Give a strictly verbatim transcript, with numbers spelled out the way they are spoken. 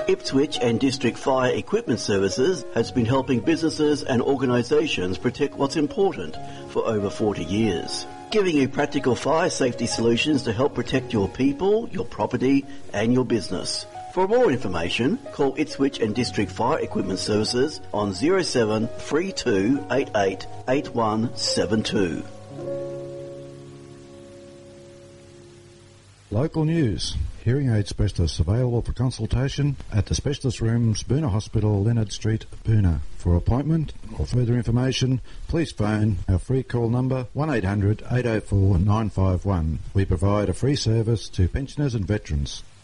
Ipswich and District Fire Equipment Services has been helping businesses and organisations protect what's important for over forty years. Giving you practical fire safety solutions to help protect your people, your property and your business. For more information, call Ipswich and District Fire Equipment Services on zero seven three two eight eight eight one seven two. Local news. Hearing aid specialists available for consultation at the Specialist Rooms, Boonah Hospital, Leonard Street, Boonah. For appointment or further information, please phone our free call number one eight hundred eight oh four nine five one. We provide a free service to pensioners and veterans.